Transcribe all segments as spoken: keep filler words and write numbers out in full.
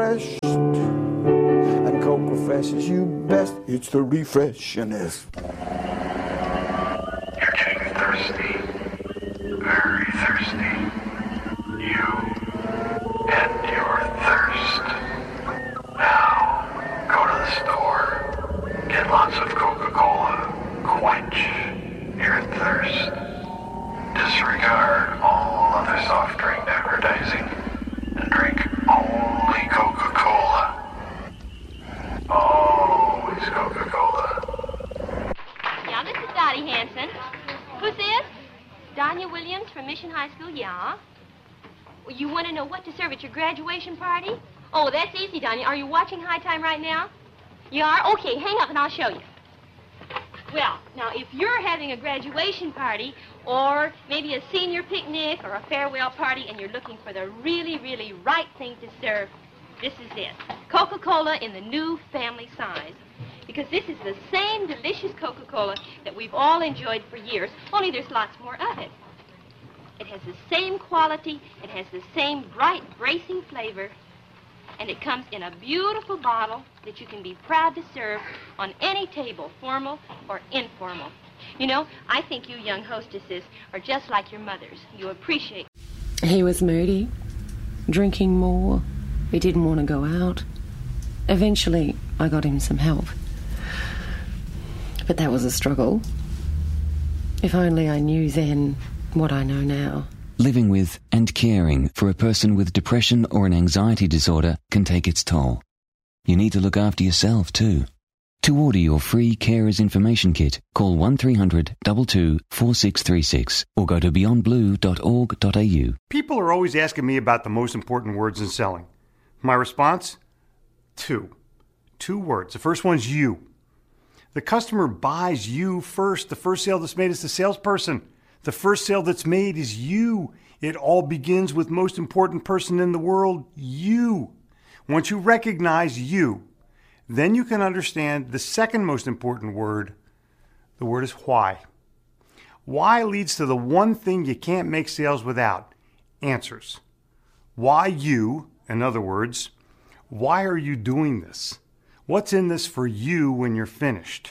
refreshed. And Coke refreshes you best. It's the refreshin'est. You're getting thirsty. Very thirsty. You and your thirst. Now, go to the store. Get lots of Coca-Cola. Quench your thirst. Disregard all other soft drink advertising and drink only Coca-Cola. Always Coca-Cola. Yeah, this is Dottie Hanson. Who's this? Danya Williams from Mission High School, yeah. Well, you want to know what to serve at your graduation party? Oh, that's easy, Danya. Are you watching High Time right now? You are? Okay, hang up and I'll show you. Well, now, if you're having a graduation party or maybe a senior picnic or a farewell party and you're looking for the really, really right thing to serve, this is it. Coca-Cola in the new family size. Because this is the same delicious Coca-Cola that we've all enjoyed for years, only there's lots more of it. It has the same quality, it has the same bright, bracing flavor, and it comes in a beautiful bottle that you can be proud to serve on any table, formal or informal. You know, I think you young hostesses are just like your mothers. You appreciate... He was moody, drinking more. He didn't want to go out. Eventually, I got him some help. But that was a struggle. If only I knew then what I know now. Living with and caring for a person with depression or an anxiety disorder can take its toll. You need to look after yourself too. To order your free Carers Information Kit, call one three hundred two two four six three six or go to beyond blue dot org dot a u. People are always asking me about the most important words in selling. My response? Two. Two words. The first one's you. The customer buys you first. The first sale that's made is the salesperson. The first sale that's made is you. It all begins with most important person in the world, you. Once you recognize you, then you can understand the second most important word. The word is why. Why leads to the one thing you can't make sales without, answers. Why you, in other words, why are you doing this? What's in this for you when you're finished?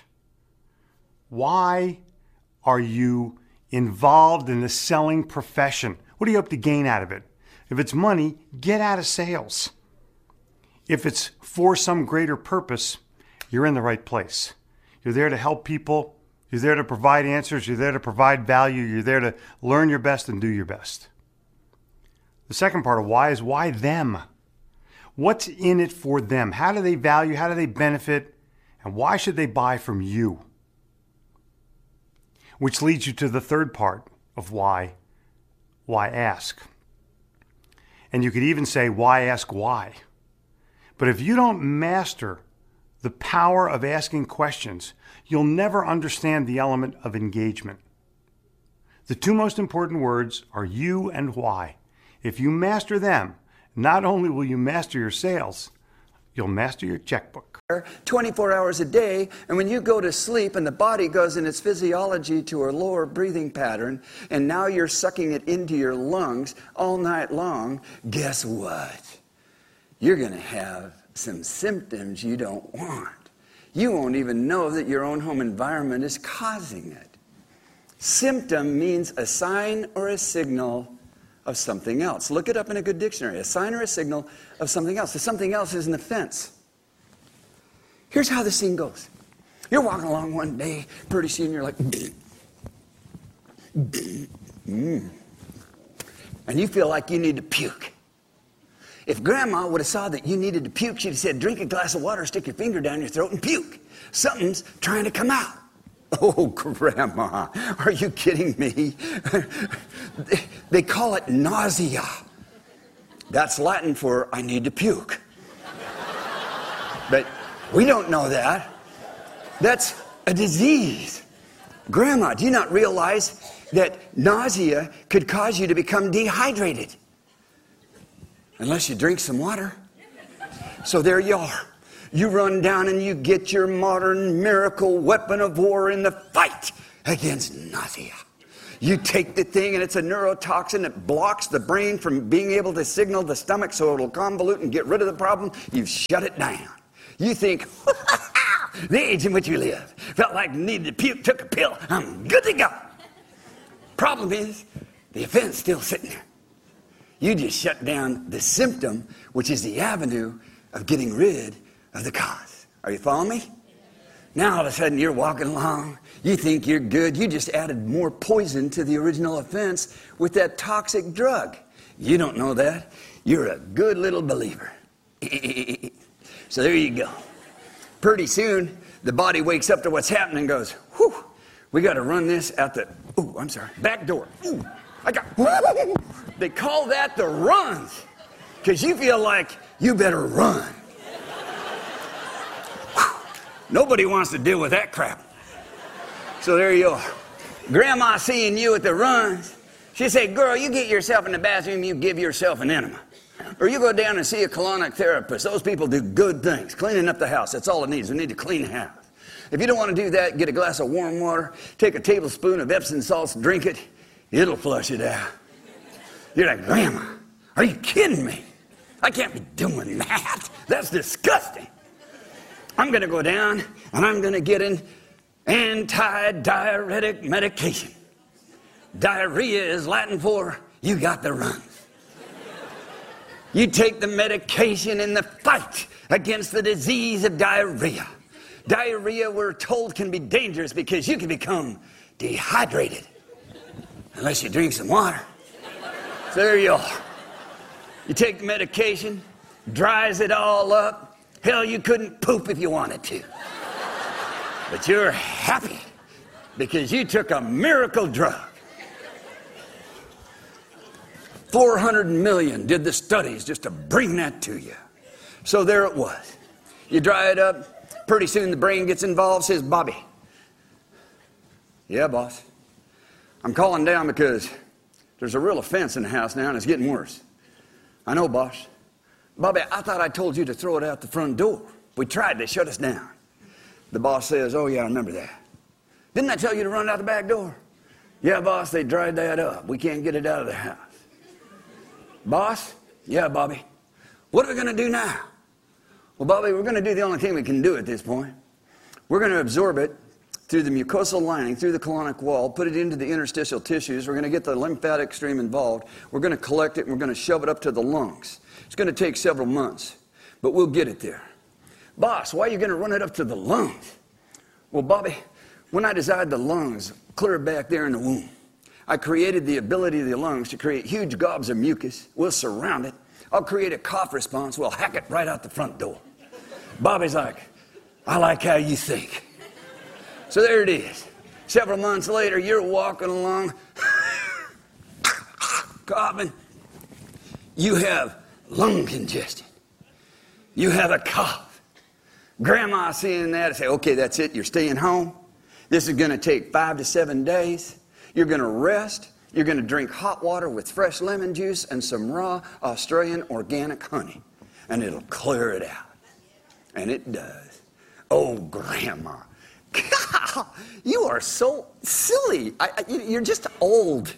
Why are you involved in the selling profession? What do you hope to gain out of it? If it's money, get out of sales. If it's for some greater purpose, you're in the right place. You're there to help people. You're there to provide answers. You're there to provide value. You're there to learn your best and do your best. The second part of why is why them? What's in it for them? How do they value? How do they benefit? And why should they buy from you? Which leads you to the third part of why. Why ask? And you could even say, why ask why? But if you don't master the power of asking questions, you'll never understand the element of engagement. The two most important words are you and why. If you master them, not only will you master your sales, you'll master your checkbook. twenty-four hours a day, and when you go to sleep and the body goes in its physiology to a lower breathing pattern, and now you're sucking it into your lungs all night long, guess what? You're going to have some symptoms you don't want. You won't even know that your own home environment is causing it. Symptom means a sign or a signal of something else. Look it up in a good dictionary. A sign or a signal of something else. The something else is an offense. Here's how the scene goes. You're walking along one day, pretty soon you're like, mm. and you feel like you need to puke. If Grandma would have saw that you needed to puke, she'd have said, drink a glass of water, stick your finger down your throat and puke. Something's trying to come out. Oh, Grandma, are you kidding me? They call it nausea. That's Latin for I need to puke. But we don't know that. That's a disease. Grandma, do you not realize that nausea could cause you to become dehydrated? Unless you drink some water. So there you are. You run down and you get your modern miracle weapon of war in the fight against nausea. You take the thing and it's a neurotoxin that blocks the brain from being able to signal the stomach so it'll convolute and get rid of the problem. You've shut it down. You think, the age in which we live, felt like needed to puke, took a pill, I'm good to go. Problem is, the offense still sitting there. You just shut down the symptom, which is the avenue of getting rid of the cause. Are you following me? Now all of a sudden you're walking along, you think you're good, you just added more poison to the original offense with that toxic drug. You don't know that. You're a good little believer. So there you go. Pretty soon, the body wakes up to what's happening and goes, whew, we got to run this out the, ooh, I'm sorry, back door. Ooh, I got, whoo. They call that the runs, because you feel like you better run. Whew. Nobody wants to deal with that crap. So there you are. Grandma seeing you at the runs, she say, girl, you get yourself in the bathroom, you give yourself an enema. Or you go down and see a colonic therapist. Those people do good things, cleaning up the house. That's all it needs. We need to clean the house. If you don't want to do that, get a glass of warm water, take a tablespoon of Epsom salts, drink it. It'll flush it out. You're like, Grandma, are you kidding me? I can't be doing that. That's disgusting. I'm going to go down and I'm going to get an anti-diuretic medication. Diarrhea is Latin for you got the runs. You take the medication in the fight against the disease of diarrhea. Diarrhea, we're told, can be dangerous because you can become dehydrated unless you drink some water. So there you are. You take the medication, dries it all up. Hell, you couldn't poop if you wanted to. But you're happy because you took a miracle drug. four hundred million did the studies just to bring that to you. So there it was. You dry it up. Pretty soon the brain gets involved, says, Bobby. Yeah, boss. I'm calling down because there's a real offense in the house now and it's getting worse. I know, boss. Bobby, I thought I told you to throw it out the front door. We tried, they shut us down. The boss says, oh yeah, I remember that. Didn't I tell you to run out the back door? Yeah, boss, they dried that up. We can't get it out of the house. Boss? Yeah, Bobby. What are we going to do now? Well, Bobby, we're going to do the only thing we can do at this point. We're going to absorb it through the mucosal lining, through the colonic wall, put it into the interstitial tissues. We're going to get the lymphatic stream involved. We're going to collect it, and we're going to shove it up to the lungs. It's going to take several months, but we'll get it there. Boss, why are you going to run it up to the lungs? Well, Bobby, when I designed the lungs clear back there in the womb, I created the ability of the lungs to create huge gobs of mucus. We'll surround it. I'll create a cough response. We'll hack it right out the front door. Bobby's like, I like how you think. So there it is. Several months later, you're walking along, coughing. You have lung congestion. You have a cough. Grandma seeing that and say, okay, that's it. You're staying home. This is going to take five to seven days. You're going to rest. You're going to drink hot water with fresh lemon juice and some raw Australian organic honey. And it'll clear it out. And it does. Oh, Grandma. God, you are so silly. I, I, you're just old.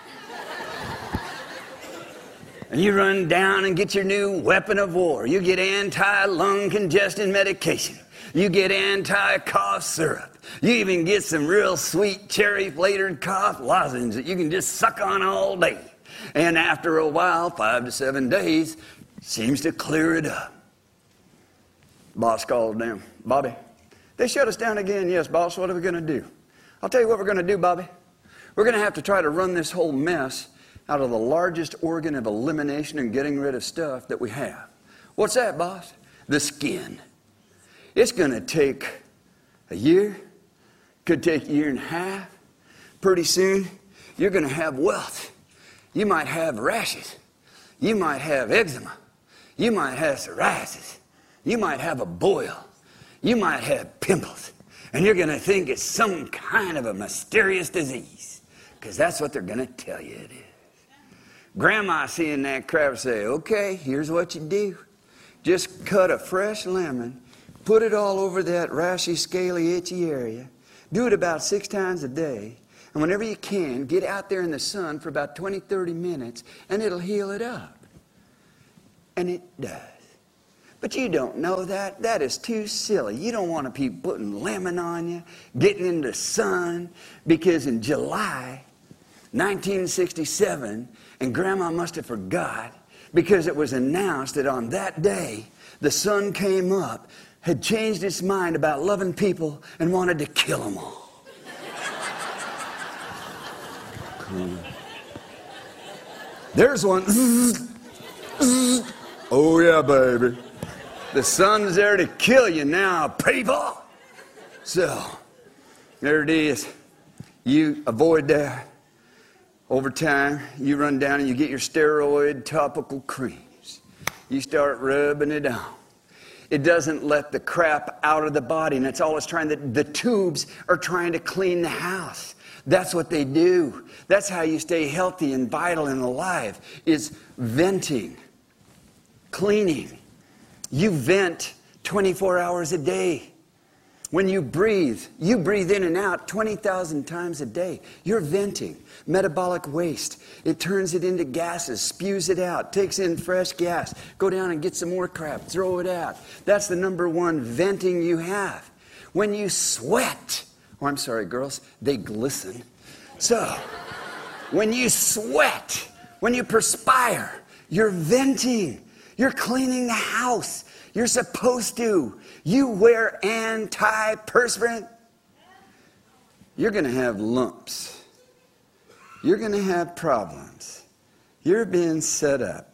And you run down and get your new weapon of war. You get anti-lung congestion medication. You get anti-cough syrup. You even get some real sweet cherry-flavored cough lozenge that you can just suck on all day. And after a while, five to seven days, seems to clear it up. Boss called down. Bobby, they shut us down again. Yes, boss, what are we going to do? I'll tell you what we're going to do, Bobby. We're going to have to try to run this whole mess out of the largest organ of elimination and getting rid of stuff that we have. What's that, boss? The skin. It's going to take a year, could take a year and a half. Pretty soon, you're going to have welts. You might have rashes. You might have eczema. You might have psoriasis. You might have a boil. You might have pimples. And you're going to think it's some kind of a mysterious disease, because that's what they're going to tell you it is. Grandma seeing that crap say, okay, here's what you do. Just cut a fresh lemon, put it all over that rashy, scaly, itchy area. Do it about six times a day. And whenever you can, get out there in the sun for about twenty, thirty minutes, and it'll heal it up. And it does. But you don't know that. That is too silly. You don't want to be putting lemon on you, getting in the sun, because in July nineteen sixty-seven, and Grandma must have forgot, because it was announced that on that day, the sun came up, had changed its mind about loving people, and wanted to kill them all. Cool. There's one. Oh, yeah, baby. The sun's there to kill you now, people. So, there it is. You avoid that. Over time, you run down and you get your steroid topical creams. You start rubbing it on. It doesn't let the crap out of the body, and that's all it's trying to, the tubes are trying to clean the house. That's what they do. That's how you stay healthy and vital and alive, is venting, cleaning. You vent twenty-four hours a day. When you breathe, you breathe in and out twenty thousand times a day. You're venting. Metabolic waste. It turns it into gases, spews it out, takes in fresh gas. Go down and get some more crap, throw it out. That's the number one venting you have. When you sweat, oh, I'm sorry, girls, they glisten. So, when you sweat, when you perspire, you're venting. You're cleaning the house. You're supposed to. You wear antiperspirant. You're going to have lumps. You're going to have problems. You're being set up.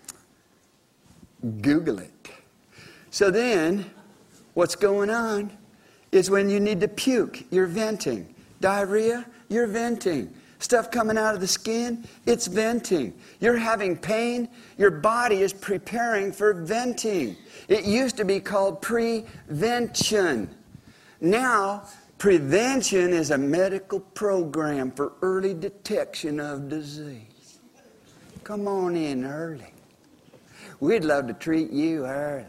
Google it. So then, what's going on is when you need to puke, you're venting. Diarrhea, you're venting. Stuff coming out of the skin, it's venting. You're having pain, your body is preparing for venting. It used to be called prevention. Now, prevention is a medical program for early detection of disease. Come on in early. We'd love to treat you early.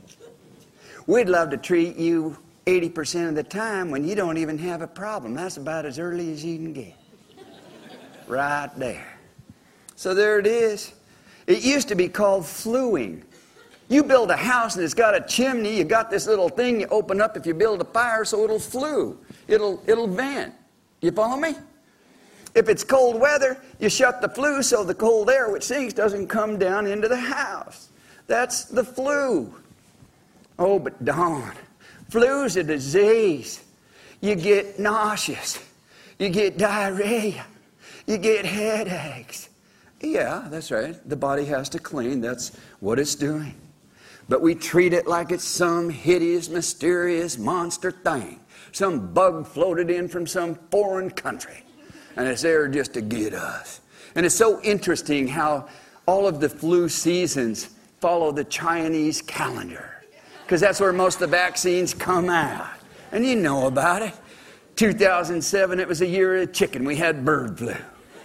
We'd love to treat you eighty percent of the time when you don't even have a problem. That's about as early as you can get. Right there. So there it is. It used to be called fluing. You build a house and it's got a chimney, you got this little thing you open up if you build a fire so it'll flue. It'll, it'll vent. You follow me? If it's cold weather, you shut the flue so the cold air which sinks doesn't come down into the house. That's the flue. Oh, but darn. Flu's a disease. You get nauseous. You get diarrhea. You get headaches. Yeah, that's right. The body has to clean. That's what it's doing. But we treat it like it's some hideous, mysterious monster thing. Some bug floated in from some foreign country. And it's there just to get us. And it's so interesting how all of the flu seasons follow the Chinese calendar. Because that's where most of the vaccines come out. And you know about it. two thousand seven, it was a year of chicken. We had bird flu.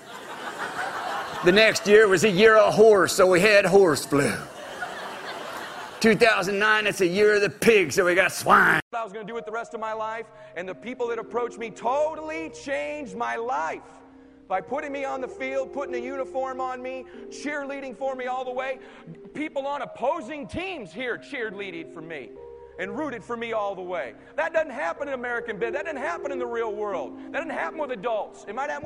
The next year was a year of horse, so we had horse flu. two thousand nine, it's a year of the pig, so we got swine. What I was going to do with the rest of my life, and the people that approached me totally changed my life. By putting me on the field, putting a uniform on me, cheerleading for me all the way. People on opposing teams here cheerleading for me and rooted for me all the way. That doesn't happen in American business. That doesn't happen in the real world. That doesn't happen with adults. It might happen with